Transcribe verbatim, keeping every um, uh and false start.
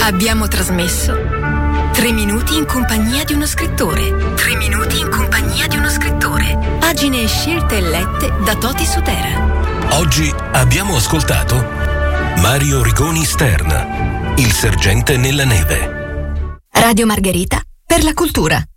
Abbiamo trasmesso Tre minuti in compagnia di uno scrittore. Tre minuti in compagnia di uno scrittore. Pagine scelte e lette da Toti Sutera. Oggi abbiamo ascoltato Mario Rigoni Stern, Il sergente nella neve. Radio Margherita, per la cultura.